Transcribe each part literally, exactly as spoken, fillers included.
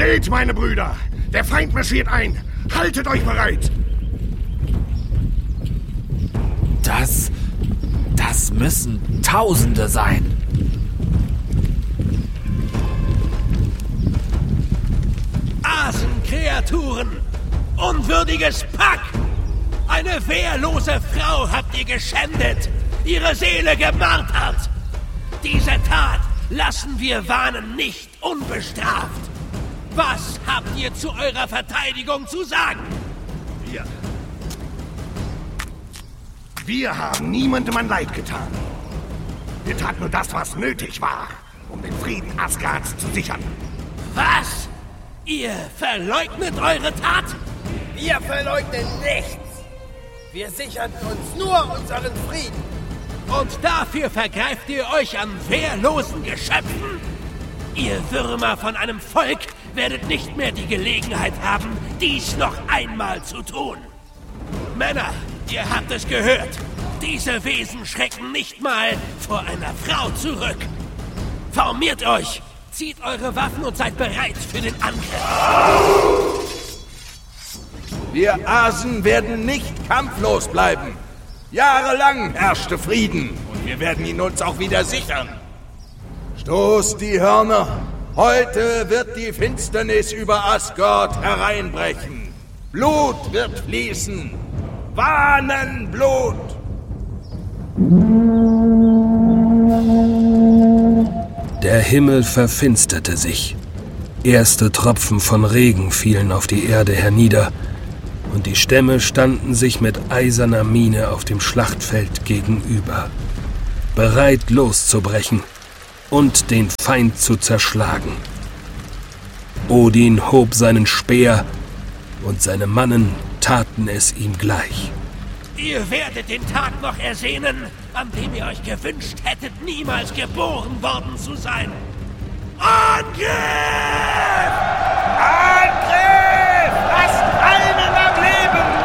Seht, meine Brüder, der Feind marschiert ein. Haltet euch bereit. Das... das müssen Tausende sein. Asenkreaturen! Unwürdiges Pack! Eine wehrlose Frau habt ihr geschändet, ihre Seele gemartert. Diese Tat lassen wir Wanen nicht unbestraft. Was habt ihr zu eurer Verteidigung zu sagen? Wir... Wir haben niemandem ein Leid getan. Wir taten nur das, was nötig war, um den Frieden Asgards zu sichern. Was? Ihr verleugnet eure Tat? Wir verleugnen nichts. Wir sicherten uns nur unseren Frieden. Und dafür vergreift ihr euch an wehrlosen Geschöpfen? Ihr Würmer von einem Volk werdet nicht mehr die Gelegenheit haben, dies noch einmal zu tun. Männer, ihr habt es gehört. Diese Wesen schrecken nicht mal vor einer Frau zurück. Formiert euch! Zieht eure Waffen und seid bereit für den Angriff. Wir Asen werden nicht kampflos bleiben. Jahrelang herrschte Frieden und wir werden ihn uns auch wieder sichern. Stoßt die Hörner. Heute wird die Finsternis über Asgard hereinbrechen. Blut wird fließen. Wanenblut. Der Himmel verfinsterte sich. Erste Tropfen von Regen fielen auf die Erde hernieder, und die Stämme standen sich mit eiserner Miene auf dem Schlachtfeld gegenüber, bereit loszubrechen und den Feind zu zerschlagen. Odin hob seinen Speer, und seine Mannen taten es ihm gleich. Ihr werdet den Tag noch ersehnen, an dem ihr euch gewünscht hättet, niemals geboren worden zu sein. Angriff! Angriff! Lasst keinen am Leben!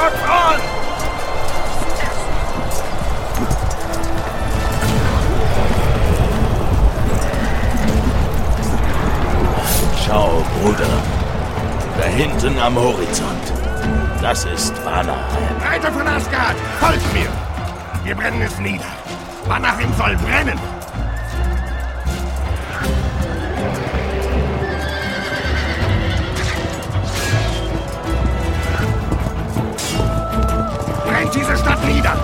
Nordfront! Schau, Bruder. Da hinten am Horizont. Das ist Vanaheim. Reiter von Asgard, folgt mir! Wir brennen es nieder. Vanaheim soll brennen! Brennt diese Stadt nieder!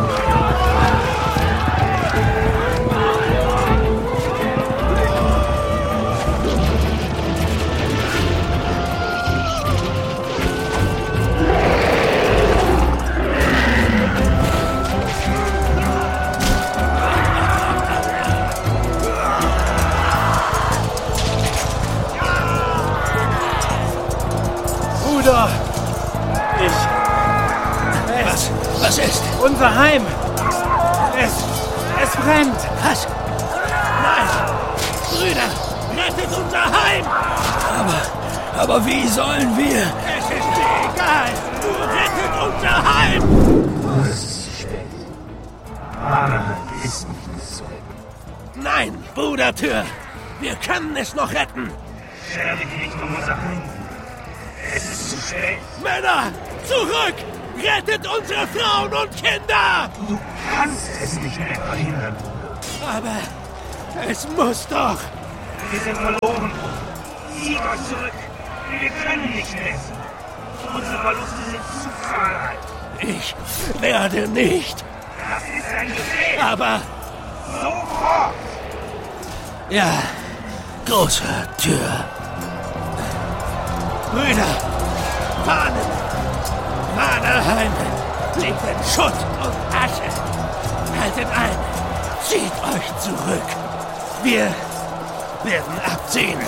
Bruder! Ich... Was? Was ist? Unser Heim! Es... Es brennt! Was? Nein! Brüder! Rettet unser Heim! Aber... Aber wie sollen wir? Es ist mir egal! Nur rettet unser Heim! Es ist spät. Vanaheim ist nicht so. Nein, Brudertür! Wir können es noch retten! Sterbe nicht um unser Heim. Es ist zu spät. Männer! Zurück! Rettet unsere Frauen und Kinder! Du kannst es nicht mehr verhindern. Aber es muss doch! Wir sind verloren. Zieht euch zurück. Wir können nicht mehr. Unsere Verluste sind zu zahlreich. Ich werde nicht. Das ist ein Befehl. Aber... Sofort! Ja, große Tür. Brüder, Fahnen! Vanaheim liegt in Schutt und Asche. Haltet ein, zieht euch zurück. Wir werden abziehen.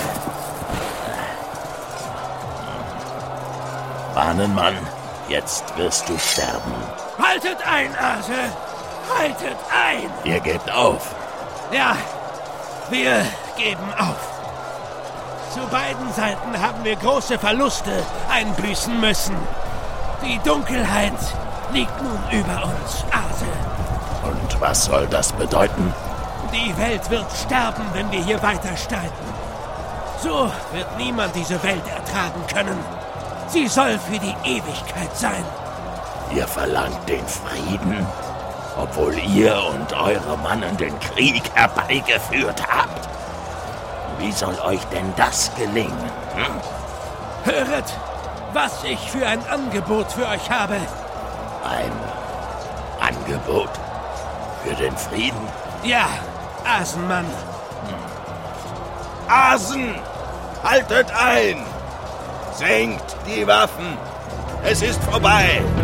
Bahnenmann, jetzt wirst du sterben. Haltet ein, Ase! Haltet ein! Ihr gebt auf. Ja, wir geben auf. Zu beiden Seiten haben wir große Verluste einbüßen müssen. Die Dunkelheit liegt nun über uns, Ase. Und was soll das bedeuten? Die Welt wird sterben, wenn wir hier weiter streiten. So wird niemand diese Welt ertragen können. Sie soll für die Ewigkeit sein. Ihr verlangt den Frieden, obwohl ihr und eure Mannen den Krieg herbeigeführt habt. Wie soll euch denn das gelingen? Hm? Höret, was ich für ein Angebot für euch habe. Ein Angebot für den Frieden? Ja, Asenmann. Asen! Haltet ein! Senkt die Waffen! Es ist vorbei!